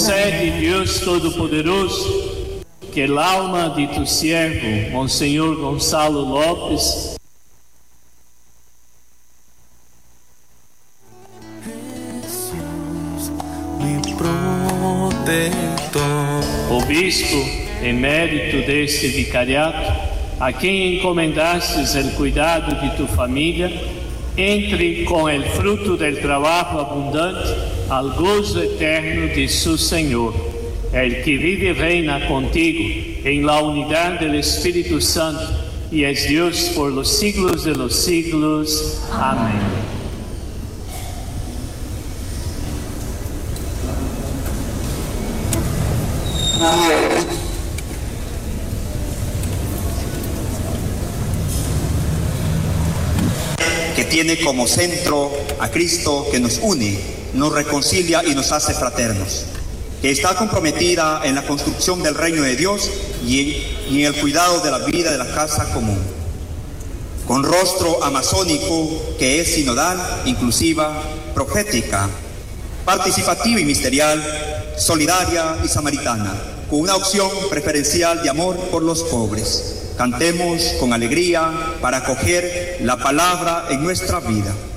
Concede, Dios Todo-Poderoso, que el alma de tu siervo, Monseñor Gonzalo López, obispo emérito de este vicariato, a quien encomendaste el cuidado de tu familia, entre con el fruto del trabajo abundante al gozo eterno de su Señor, el que vive y reina contigo en la unidad del Espíritu Santo y es Dios por los siglos de los siglos. Amén. Que tiene como centro a Cristo, que nos une, nos reconcilia y nos hace fraternos, que está comprometida en la construcción del reino de Dios y en el cuidado de la vida de la casa común, con rostro amazónico, que es sinodal, inclusiva, profética, participativa y ministerial, solidaria y samaritana, con una opción preferencial de amor por los pobres. Cantemos con alegría para acoger la palabra en nuestra vida.